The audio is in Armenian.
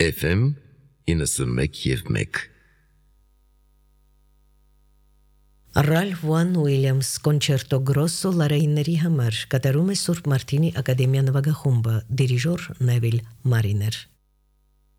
FM 91.1 Ռալֆ Վան Ուիլյամս կոնչերտո գրոսո լարայինների համար կատարում է Սուրբ Մարտինի ակադեմիա նվագախումբը, դիրիժոր Նևիլ Մարիներ։